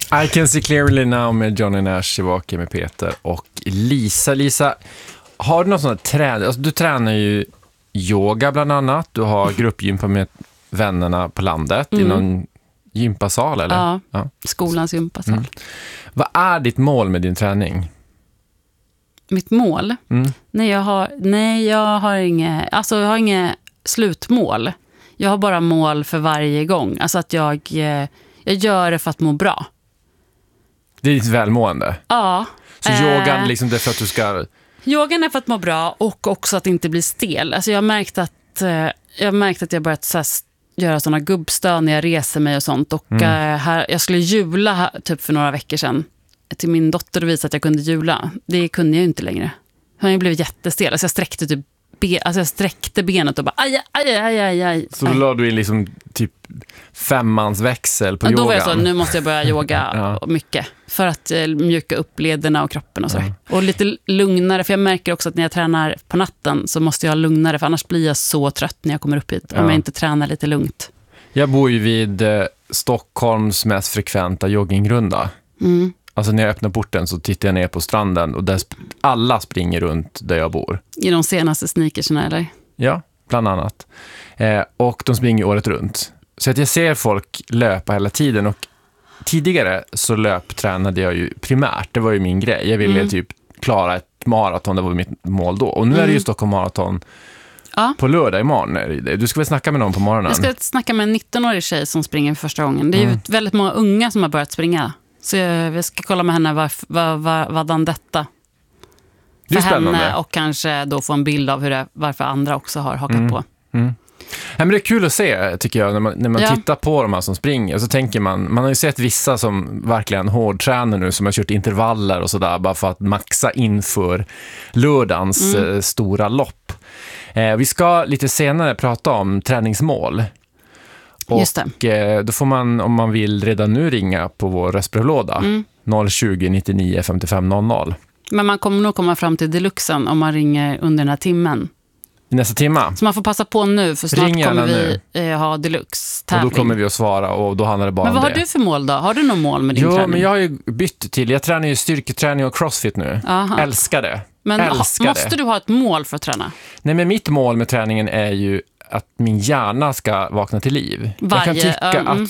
I Can See Clearly Now med Johnny Nash, tillbaka med Peter och Lisa. Lisa, har du någon sån här träning? Alltså, du tränar ju yoga bland annat. Du har gruppgympa med vännerna på landet i någon gympasal, eller? Ja, skolans gympasal. Vad är ditt mål med din träning? Mitt mål? Nej, jag har inget slutmål. Jag har bara mål för varje gång. Alltså att jag gör det för att må bra. Det är ditt välmående? Ja. Så yogan liksom det är för att du ska... Yogan är för att må bra och också att inte bli stel. Alltså jag har märkt att jag börjat så här, göra såna gubbstön när jag reser mig och sånt. Och jag skulle jula typ för några veckor sedan till min dotter och visa att jag kunde jula. Det kunde jag ju inte längre. Hon har blivit jättestel. Alltså jag sträckte typ jag sträckte benet och bara aj. Så då la du in liksom typ 5-mansväxel på yogan? Då var jag så, nu måste jag börja yoga mycket för att mjuka upp lederna och kroppen och så. Och lite lugnare, för jag märker också att när jag tränar på natten så måste jag ha lugnare, för annars blir jag så trött när jag kommer upp hit om jag inte tränar lite lugnt. Jag bor ju vid Stockholms mest frekventa joggingrunda. Alltså när jag öppnar porten så tittar jag ner på stranden och där alla springer runt där jag bor. I de senaste sneakersna, eller? Ja, bland annat. Och de springer året runt. Så att jag ser folk löpa hela tiden. Och tidigare så löptränade jag ju primärt. Det var ju min grej. Jag ville typ klara ett maraton, det var mitt mål då. Och nu är det ju Stockholm Marathon på lördag imorgon. Du ska väl snacka med någon på morgonen? Jag ska snacka med en 19-årig tjej som springer för första gången. Det är ju väldigt många unga som har börjat springa. Så jag ska kolla med henne vad detta för henne och kanske då få en bild av varför andra också har hakat på. Ja, men det är kul att se, tycker jag, när man tittar på de här som springer. Så tänker man har ju sett vissa som verkligen hårdtränar nu, som har kört intervaller och sådär, bara för att maxa inför lördagens stora lopp. Vi ska lite senare prata om träningsmål. Och då får man, om man vill, redan nu ringa på vår röstbrevlåda 020 99 55 00. Men man kommer nog komma fram till deluxen om man ringer under den här timmen. I nästa timma. Så man får passa på nu, för snart kommer vi ha deluxe-tävling. Och då kommer vi att svara, och då handlar det bara om det. Men vad har du för mål då? Har du någon mål med din träning? Jo, men jag har ju bytt till. Jag tränar ju styrketräning och crossfit nu. Aha. Älskar det. Men måste du ha ett mål för att träna? Nej, men mitt mål med träningen är ju att min hjärna ska vakna till liv. Jag kan tycka att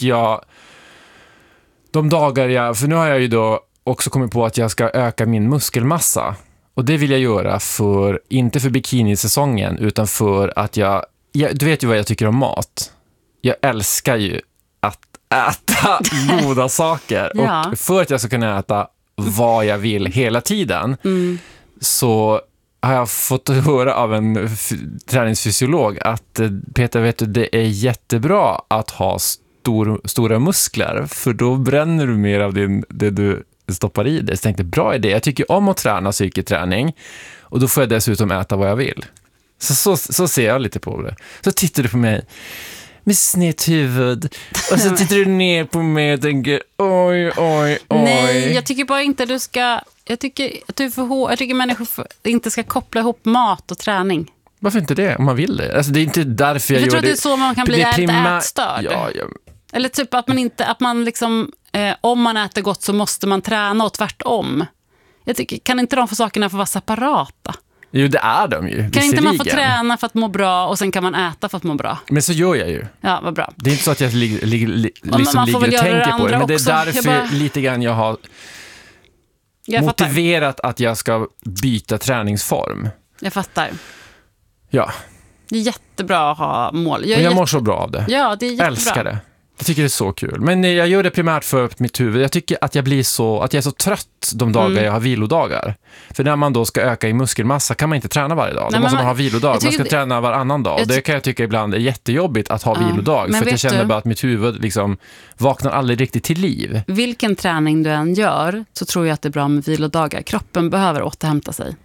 de dagar för nu har jag ju då också kommit på att jag ska öka min muskelmassa. Och det vill jag göra inte för bikinisäsongen, utan för att du vet ju vad jag tycker om mat. Jag älskar ju att äta goda saker. Ja. Och för att jag ska kunna äta vad jag vill hela tiden så har jag fått höra av en träningsfysiolog att Peter, vet du, det är jättebra att ha stora muskler, för då bränner du mer av det du stoppar i det. Så jag tänkte, bra idé. Jag tycker om att träna psyketräning, och då får jag dessutom äta vad jag vill. Så ser jag lite på det. Så tittar du på mig med snett huvud, och så tittar du ner på mig och tänker, oj. Nej, jag tycker bara inte du ska... Jag tycker människor inte ska koppla ihop mat och träning. Varför inte det, om man vill det? Alltså, det är inte därför jag gör det. Jag tror att det är så man kan bli ätstörd. Ja. Eller typ att man liksom, om man äter gott så måste man träna, och tvärtom. Jag tycker, kan inte de för sakerna få vara separata? Jo, det är de ju. Kan inte man få träna för att må bra, och sen kan man äta för att må bra? Men så gör jag ju. Ja, vad bra. Det är inte så att jag ligger och tänker på det. Men det är därför lite grann jag har motiverat att jag ska byta träningsform. Jag fattar. Ja. Det är jättebra att ha mål. Jag mår så bra av det. Ja, det är jättebra. Älskar det. Jag tycker det är så kul. Men jag gör det primärt för mitt huvud. Jag tycker att jag är så trött de dagar jag har vilodagar. För när man då ska öka i muskelmassa kan man inte träna varje dag. Då måste man ha vilodag. Man ska träna varannan dag. Och det kan jag tycka ibland är jättejobbigt att ha vilodag. För att jag känner bara att mitt huvud liksom vaknar aldrig riktigt till liv. Vilken träning du än gör så tror jag att det är bra med vilodagar. Kroppen behöver återhämta sig.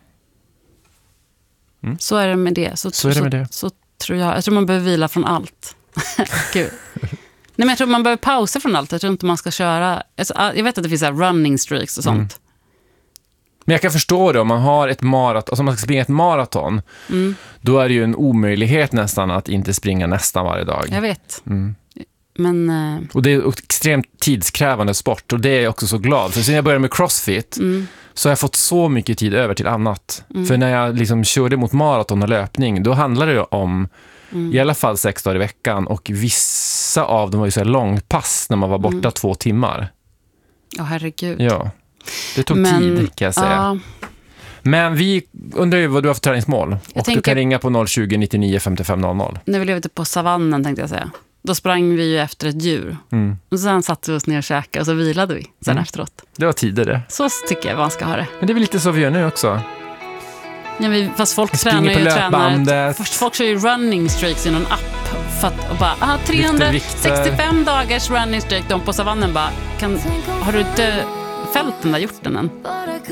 Så är det med det. Så tror jag tror man behöver vila från allt. Gud. Nej, men jag tror man behöver pausa från allt. Jag tror inte man ska köra... Jag vet att det finns här running streaks och sånt. Men jag kan förstå det, om man har ett maraton, alltså om man ska springa ett maraton, då är det ju en omöjlighet nästan att inte springa nästan varje dag. Jag vet. Men, Och det är extremt tidskrävande sport och det är jag också så glad. För sen jag började med CrossFit så har jag fått så mycket tid över till annat. För när jag liksom körde mot maraton och löpning, då handlade det om i alla fall 6 dagar i veckan. Och vissa av dem var ju så här långpass när man var borta 2 timmar. Ja, herregud. Ja, det tog tid kan jag säga. Men vi undrar ju vad du har för träningsmål. Och du kan ringa på 020 99 55 00. När vi levde på savannen tänkte jag säga. Då sprang vi ju efter ett djur. Och sen satte vi oss ner och käkade och så vilade vi sen efteråt. Det var tider det. Så tycker jag man ska ha det. Men det är väl lite så vi gör nu också. Ja, fast folk tränar ju tränar. Folk kör ju running streaks i någon app. För att, och bara, 365 dagars running streak. De på savannen bara, har du inte fällt den där hjorten än?